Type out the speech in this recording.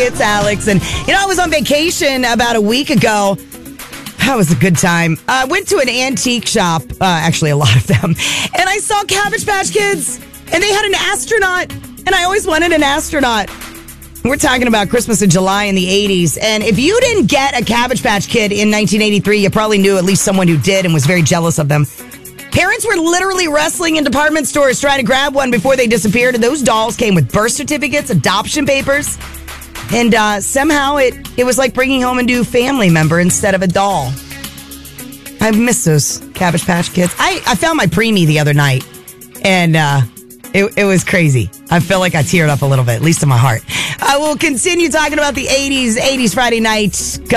It's Alex. And, I was on vacation about a week ago. That was a good time. I went to an antique shop, actually a lot of them, and I saw Cabbage Patch Kids, and they had an astronaut, and I always wanted an astronaut. We're talking about Christmas in July in the 80s, and if you didn't get a Cabbage Patch Kid in 1983, you probably knew at least someone who did and was very jealous of them. Parents were literally wrestling in department stores trying to grab one before they disappeared, and those dolls came with birth certificates, adoption papers, and somehow it was like bringing home a new family member instead of a doll. I miss those Cabbage Patch Kids. I found my preemie the other night, and it was crazy. I felt like I teared up a little bit, at least in my heart. I will continue talking about the 80s Friday night.